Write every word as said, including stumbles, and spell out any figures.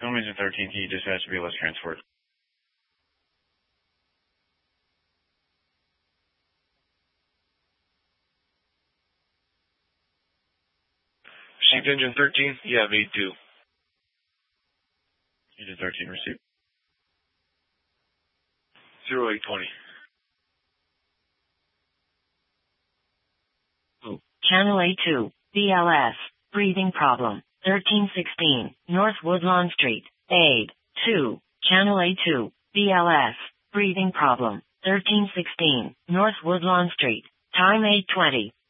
Film Engine thirteen, can you dispatch B L S transport? Received Engine thirteen, you have eight two. Engine thirteen, received. zero eight twenty. Channel A two, B L S, breathing problem, thirteen sixteen, North Woodlawn Street, Aid, two, Channel A two, B L S, breathing problem, thirteen sixteen, North Woodlawn Street, time eight twenty.